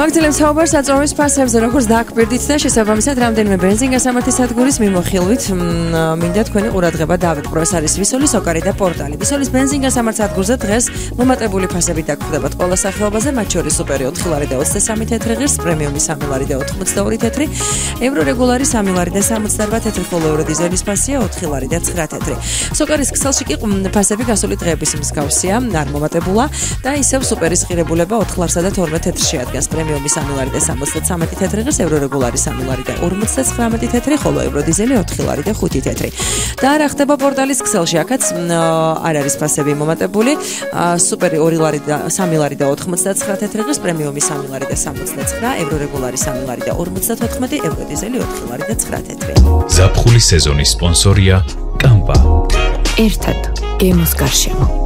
მაგძლევს საუბარს საწვავის ფასებზე, როგორც დააკვირდით და შესაბამისად რამდენიმე ბენზინგასამართის სადგურის მიმოხილვით მინდა თქვენი ყურადღება დავეტყრო. ეს არის ვისოლის ოკარი და პორტალი. ვისოლის ბენზინგასამართ სადგურზე დღეს მომატებული ფასები დაგხვდებათ ყველა სახეობაზე, მათ შორის სუპერი 4 ლარი და 23 თეთრი ღირს, პრემიუმი 3 ლარი და 82 თეთრი, ევრო რეგულარი 3 ლარი და 78 თეთრი, ხოლო ევრო დიზელის ფასია 4 ლარი და 9 თეთრი. სოკარის ქსელში კი ფასები გასული დღეების მსგავსია, არ მომატებულა და ისევ სუპერის ღირებულება 4 ლარსა და 12 თეთრში შეადგენს. პრემიუმი 3 ლარი და 73 თეთრი ღირს, ევრო რეგულარი 3 ლარი და 59 თეთრი, ხოლო ევრო დიზელი 4 ლარი და 5 თეთრი. და რა ხდება პორტალის ქსელში? აქაც არ არის ფასები მომატებული. სუპერი 2 ლარი და 3 ლარი და 89 თეთრი ღირს, პრემიუმი 3 ლარი და 69, ევრო რეგულარი 3 ლარი და 54, ევრო დიზელი 4 ლარი და 9 თეთრი. ზაფხულის სეზონის სპონსორია კამპა. ერთად გემოს გარშემო.